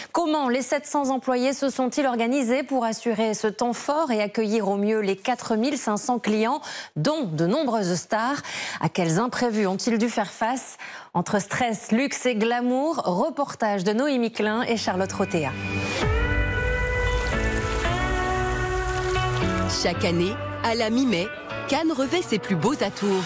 Comment les 700 employés se sont-ils organisés pour assurer ce temps fort et accueillir au mieux les 4500 clients, dont de nombreuses stars? À quels imprévus ont-ils dû faire face? Entre stress, luxe et glamour, reportage de Noémie Klein et Charlotte Rotea. Chaque année, à la mi-mai, Cannes revêt ses plus beaux atours.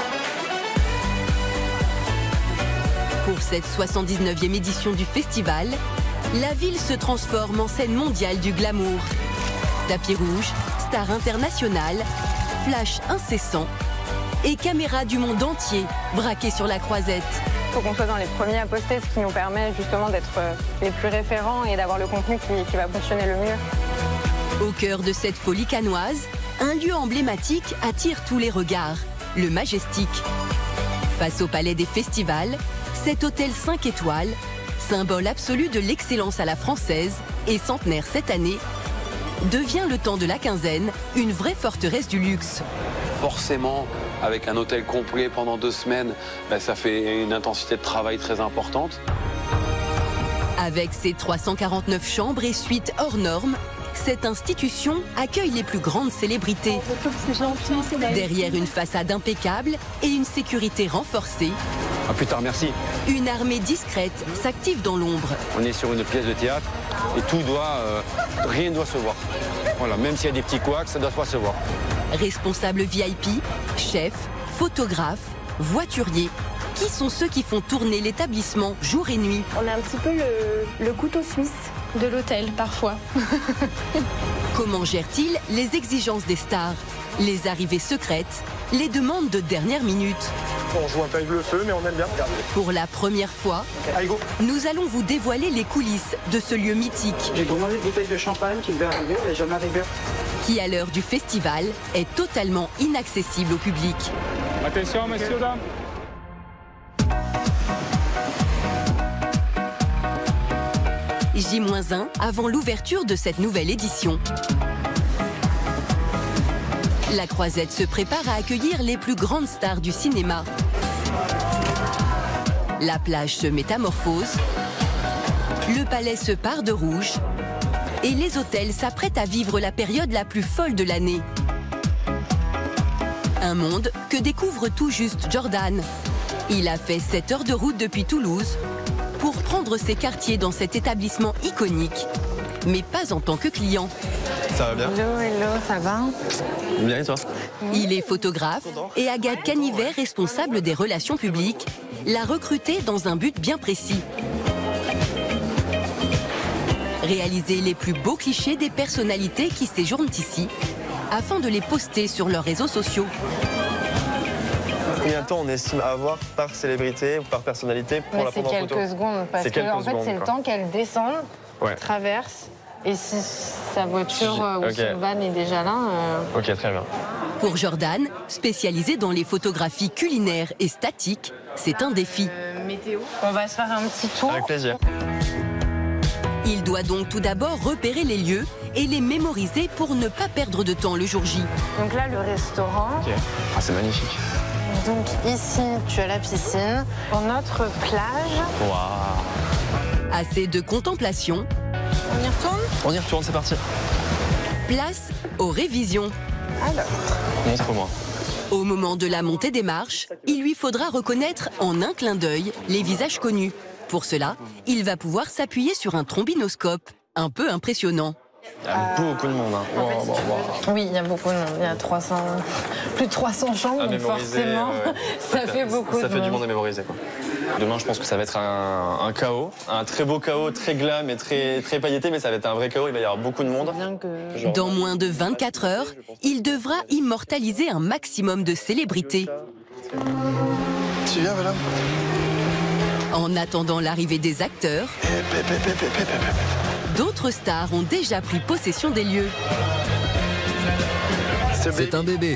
Pour cette 79e édition du festival, la ville se transforme en scène mondiale du glamour. Tapis rouge, stars internationales, flash incessants et caméras du monde entier braquées sur la croisette. Il faut qu'on soit dans les premiers à poster, ce qui nous permet justement d'être les plus référents et d'avoir le contenu qui va fonctionner le mieux. Au cœur de cette folie cannoise, un lieu emblématique attire tous les regards, le Majestic. Face au palais des festivals, cet hôtel 5 étoiles, symbole absolu de l'excellence à la française et centenaire cette année, devient le temps de la quinzaine une vraie forteresse du luxe. Forcément, avec un hôtel complet pendant 2 semaines, ça fait une intensité de travail très importante. Avec ses 349 chambres et suites hors normes, cette institution accueille les plus grandes célébrités. Derrière une façade impeccable et une sécurité renforcée, À plus tard, merci. une armée discrète s'active dans l'ombre. On est sur une pièce de théâtre et rien ne doit se voir. Voilà, même s'il y a des petits couacs, ça ne doit pas se voir. Responsables VIP, chefs, photographes, voituriers, qui sont ceux qui font tourner l'établissement jour et nuit? On a un petit peu le couteau suisse de l'hôtel, parfois. Comment gèrent-ils les exigences des stars, les arrivées secrètes, les demandes de dernière minute? On joue un peu avec le feu, mais on aime bien. Pour la première fois, Allez, go. nous allons vous dévoiler les coulisses de ce lieu mythique J'ai commandé une bouteille de champagne qui devait arriver et j'en arrive. qui, à l'heure du festival, est totalement inaccessible au public. Attention, messieurs, dames. J-1 avant l'ouverture de cette nouvelle édition. La Croisette se prépare à accueillir les plus grandes stars du cinéma. La plage se métamorphose, le palais se pare de rouge et les hôtels s'apprêtent à vivre la période la plus folle de l'année. Un monde que découvre tout juste Jordan. Il a fait 7 heures de route depuis Toulouse pour prendre ses quartiers dans cet établissement iconique, mais pas en tant que client. Ça va bien? Hello, ça va? Bien et toi? Il est photographe et Agathe Canivet, responsable des relations publiques, l'a recruté dans un but bien précis. Réaliser les plus beaux clichés des personnalités qui séjournent ici, afin de les poster sur leurs réseaux sociaux. Combien de temps on estime avoir par célébrité ou par personnalité pour la C'est prendre en photo? quelques secondes, parce C'est que quelques en fait, secondes, c'est le quoi. temps qu'elle descende, Ouais. traverse, et si sa voiture ou Ok. son van est déjà là... Ok, très bien. Pour Jordan, spécialisé dans les photographies culinaires et statiques, c'est un défi. Météo. On va se faire un petit tour. Avec plaisir. Il doit donc tout d'abord repérer les lieux et les mémoriser pour ne pas perdre de temps le jour J. Donc là, le restaurant. Ok. Ah, c'est magnifique. Donc ici, tu as la piscine. Pour notre plage. Waouh. Assez de contemplation, On y retourne? On y retourne, c'est parti. place aux révisions. Alors. Montre-moi. Au moment de la montée des marches, il lui faudra reconnaître en un clin d'œil les visages connus. Pour cela, il va pouvoir s'appuyer sur un trombinoscope, un peu impressionnant. Il y a beaucoup de monde. Hein. Wow, wow, wow. Oui, il y a beaucoup de monde. Il y a plus de 300 chambres, À donc mémoriser, forcément, ouais. ça fait beaucoup Ça de fait du monde. monde à mémoriser, quoi. Demain, je pense que ça va être un chaos, un très beau chaos, très glam et très pailleté, mais ça va être un vrai chaos. Il va y avoir beaucoup de monde. Bien que... Genre- Dans moins de 24 heures, il devra immortaliser un maximum de célébrités. Tu viens, madame? En attendant l'arrivée des acteurs, d'autres stars ont déjà pris possession des lieux. C'est un bébé.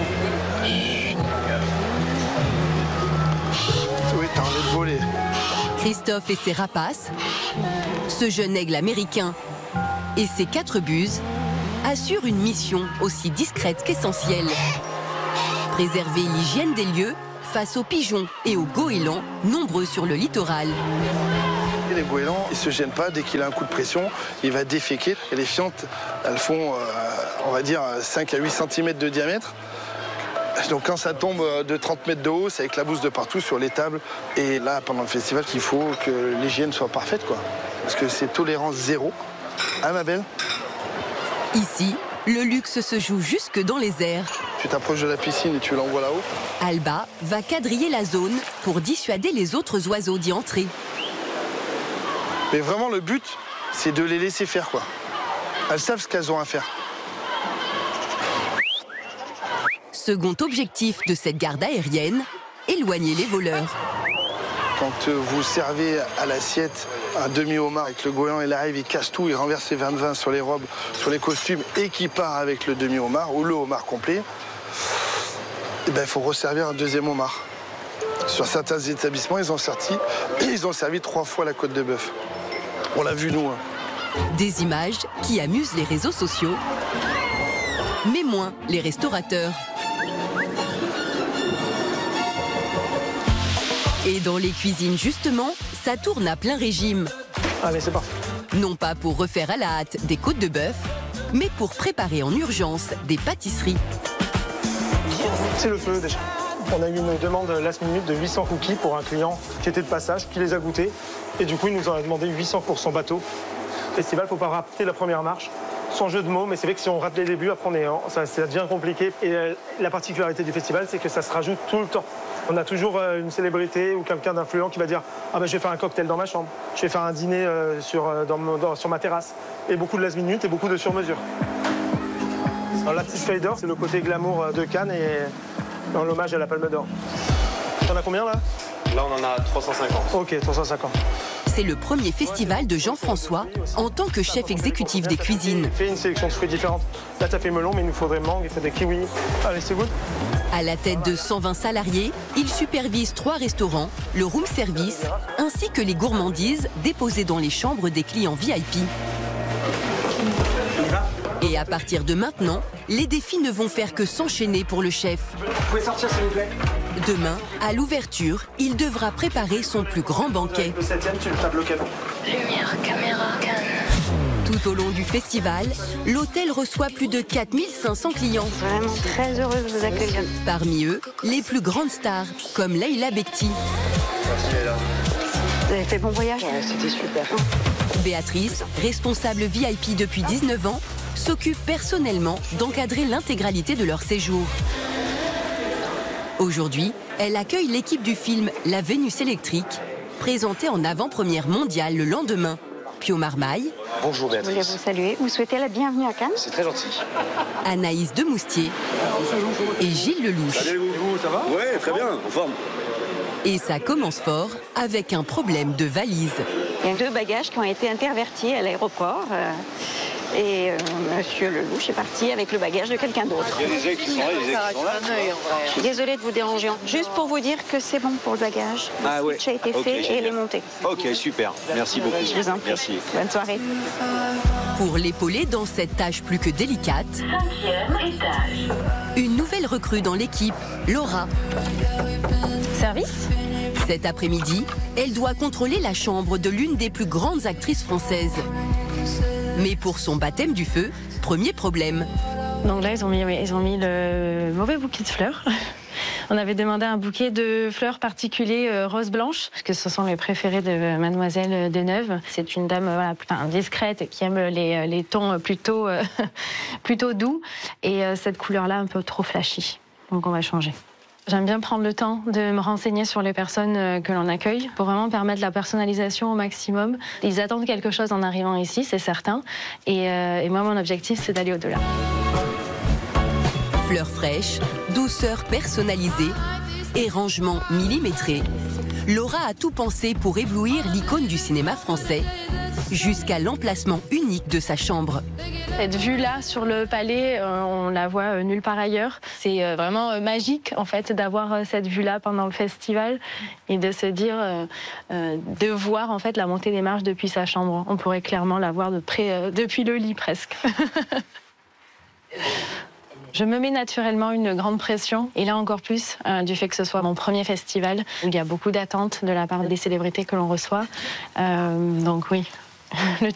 Oui, t'as envie de voler. Christophe et ses rapaces, ce jeune aigle américain et ses 4 buses assurent une mission aussi discrète qu'essentielle. Préserver l'hygiène des lieux face aux pigeons et aux goélands nombreux sur le littoral. Et les goélands, ils se gênent pas. Dès qu'il a un coup de pression, il va déféquer. Et les fientes, elles font, on va dire, 5 à 8 cm de diamètre. Donc quand ça tombe de 30 mètres de haut, ça éclabousse de partout sur les tables. Et là, pendant le festival, il faut que l'hygiène soit parfaite, quoi. Parce que c'est tolérance zéro. Hein, ma belle? Ici, le luxe se joue jusque dans les airs. Tu t'approches de la piscine et tu l'envoies là-haut. Alba va quadriller la zone pour dissuader les autres oiseaux d'y entrer. Mais vraiment, le but, c'est de les laisser faire, quoi. Elles savent ce qu'elles ont à faire. Second objectif de cette garde aérienne, éloigner les voleurs. Quand vous servez à l'assiette un demi-homard avec le goéland, il arrive, il casse tout, il renverse ses verres de vin sur les robes, sur les costumes et qui part avec le demi-homard ou le homard complet, eh ben, il faut resservir un deuxième homard. Sur certains établissements, ils ont servi 3 fois la côte de bœuf. On l'a vu, nous. Hein. Des images qui amusent les réseaux sociaux, mais moins les restaurateurs. Et dans les cuisines, justement, ça tourne à plein régime. Allez, c'est parti. Non pas pour refaire à la hâte des côtes de bœuf, mais pour préparer en urgence des pâtisseries. C'est le feu déjà. On a eu une demande last minute de 800 cookies pour un client qui était de passage, qui les a goûtés. Et du coup, il nous en a demandé 800 pour son bateau. Festival, il ne faut pas rater la première marche. Sans jeu de mots, mais c'est vrai que si on rate les débuts, après ça devient compliqué. Et la particularité du festival, c'est que ça se rajoute tout le temps. On a toujours une célébrité ou quelqu'un d'influent qui va dire « Ah ben je vais faire un cocktail dans ma chambre, je vais faire un dîner sur ma terrasse ». Et beaucoup de last minute et beaucoup de sur-mesure. La petite feuille d'or, c'est le côté glamour de Cannes et en l'hommage à la Palme d'Or. T'en as combien là? Là, on en a 350. Ok, 350. C'est le premier festival de Jean-François en tant que chef exécutif des cuisines. Fais une sélection de fruits différentes. Là, t'as fait melon, mais il nous faudrait mangue, il faut des kiwis. Allez, c'est good. À la tête de 120 salariés, il supervise 3 restaurants, le room service, ainsi que les gourmandises déposées dans les chambres des clients VIP. Et à partir de maintenant, les défis ne vont faire que s'enchaîner pour le chef. Vous pouvez sortir, s'il vous plaît. Demain, à l'ouverture, il devra préparer son plus grand banquet. Le 7e, tu le tables au canon. Lumière, caméra, canne. Tout au long du festival, l'hôtel reçoit plus de 4500 clients. Vraiment très heureuse de vous accueillir. Parmi eux, les plus grandes stars, comme Leila Bekti. Vous avez fait bon voyage? Ouais, c'était super. Béatrice, responsable VIP depuis 19 ans, s'occupe personnellement d'encadrer l'intégralité de leur séjour. Aujourd'hui, elle accueille l'équipe du film La Vénus électrique, présentée en avant-première mondiale le lendemain. Pio Marmaille. Bonjour Je voulais Béatrice. vous saluer. Vous souhaitez la bienvenue à Cannes? C'est très gentil. Anaïs Demoustier et Gilles Lelouch. Salut vous, ça va? Ouais, très bien, en forme. Et ça commence fort avec un problème de valise. Il y a 2 bagages qui ont été intervertis à l'aéroport. Et monsieur Lelouch est parti avec le bagage de quelqu'un d'autre. Il y a des ailes qui sont là, des ailes qui sont là. Je suis désolée de vous déranger. Juste pour vous dire que c'est bon pour le bagage. Ah Le ouais. switch a été Ok, fait et génial. il est monté. Ok, super. Merci beaucoup. Je vous en prie. Merci. Bonne soirée. Pour l'épauler dans cette tâche plus que délicate, 5e étage. une nouvelle recrue dans l'équipe, Laura. Service? Cet après-midi, elle doit contrôler la chambre de l'une des plus grandes actrices françaises. Mais pour son baptême du feu, premier problème. Donc là, ils ont mis le mauvais bouquet de fleurs. On avait demandé un bouquet de fleurs particulier rose blanche, parce que ce sont les préférés de Mademoiselle Deneuve. C'est une dame discrète qui aime les tons plutôt, plutôt doux. Et cette couleur-là, un peu trop flashy. Donc on va changer. J'aime bien prendre le temps de me renseigner sur les personnes que l'on accueille pour vraiment permettre la personnalisation au maximum. Ils attendent quelque chose en arrivant ici, c'est certain. Et moi, mon objectif, c'est d'aller au-delà. Fleurs fraîches, douceur personnalisée et rangement millimétré. Laura a tout pensé pour éblouir l'icône du cinéma français, jusqu'à l'emplacement unique de sa chambre. Cette vue-là sur le palais, on la voit nulle part ailleurs. C'est vraiment magique en fait d'avoir cette vue-là pendant le festival et de se dire, de voir en fait la montée des marches depuis sa chambre. On pourrait clairement la voir de près, depuis le lit presque. Je me mets naturellement une grande pression, et là encore plus, du fait que ce soit mon premier festival, où il y a beaucoup d'attentes de la part des célébrités que l'on reçoit. Donc oui, le